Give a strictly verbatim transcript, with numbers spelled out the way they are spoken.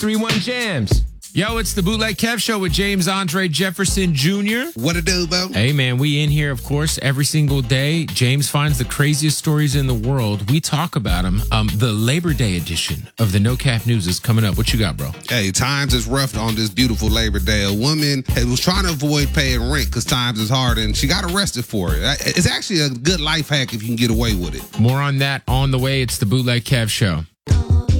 three one Jams. Yo, it's the Bootleg Kev Show with James Andre Jefferson Junior What it do, bro? Hey, man, we in here, of course, every single day. James finds the craziest stories in the world. We talk about them. Um, the Labor Day edition of the No Cap News is coming up. What you got, bro? Hey, times is rough on this beautiful Labor Day. A woman was trying to avoid paying rent because times is hard, and she got arrested for it. It's actually a good life hack if you can get away with it. More on that on the way. It's the Bootleg Kev Show.